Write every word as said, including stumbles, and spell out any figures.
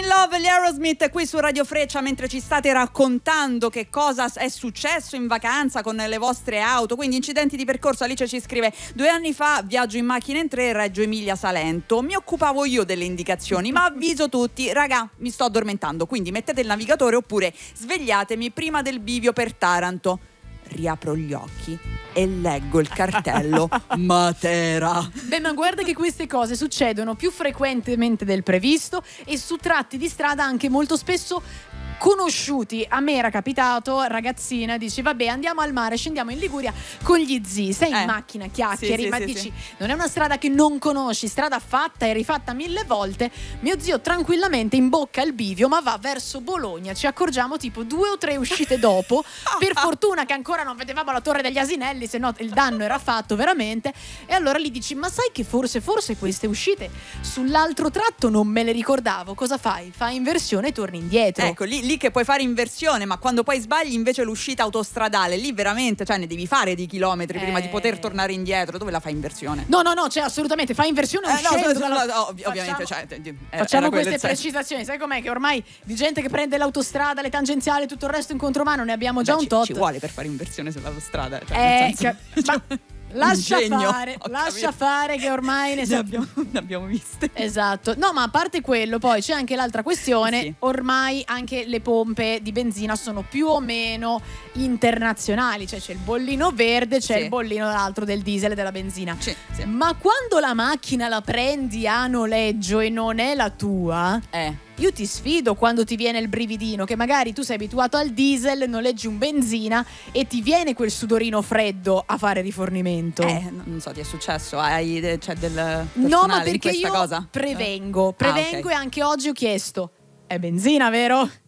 in Love, gli Aerosmith qui su Radio Freccia, mentre ci state raccontando che cosa è successo in vacanza con le vostre auto, quindi incidenti di percorso. Alice ci scrive: due anni fa viaggio in macchina in tre, Reggio Emilia Salento, mi occupavo io delle indicazioni, ma avviso tutti, raga, mi sto addormentando, quindi mettete il navigatore oppure svegliatemi prima del bivio per Taranto. Riapro gli occhi e leggo il cartello Matera. Beh, ma guarda che queste cose succedono più frequentemente del previsto e su tratti di strada anche molto spesso conosciuti. A me era capitato, ragazzina, dici vabbè andiamo al mare, scendiamo in Liguria con gli zii, sei in eh. macchina, chiacchieri, sì, ma sì, dici sì. non è una strada che non conosci, strada fatta e rifatta mille volte. Mio zio tranquillamente imbocca il bivio ma va verso Bologna, ci accorgiamo tipo due o tre uscite dopo. Per fortuna che ancora non vedevamo la Torre degli Asinelli, se no il danno era fatto veramente. E allora gli dici ma sai che forse forse queste uscite sull'altro tratto non me le ricordavo. Cosa fai? Fai inversione e torni indietro. Ecco, lì, lì che puoi fare inversione, ma quando poi sbagli invece l'uscita autostradale, lì veramente, cioè ne devi fare di chilometri eh. prima di poter tornare indietro. Dove la fai inversione? No, no, no, cioè assolutamente fai inversione eh, uscendo no, dalla... no, ov- ovviamente facciamo, cioè, eh, facciamo queste precisazioni. Sai com'è che ormai di gente che prende l'autostrada, le tangenziali e tutto il resto in contromano ne abbiamo già Beh, un ci, tot. Ci vuole per fare inversione sull'autostrada, cioè, eh, nel senso, che, ma lascia genio, fare, lascia fare che ormai ne, ne, sa- abbiamo, ne abbiamo viste. Esatto. No, ma a parte quello, poi c'è anche l'altra questione. Sì. Ormai anche le pompe di benzina sono più o meno internazionali, cioè c'è il bollino verde, c'è sì. il bollino l'altro del diesel e della benzina. Sì, sì. Ma quando la macchina la prendi a noleggio e non è la tua, eh io ti sfido quando ti viene il brividino, che magari tu sei abituato al diesel, noleggi un benzina e ti viene quel sudorino freddo a fare rifornimento. Eh, non so, ti è successo? Hai c'è cioè del personale no, ma perché in questa io cosa? prevengo, prevengo ah, okay. E anche oggi ho chiesto: è benzina, vero?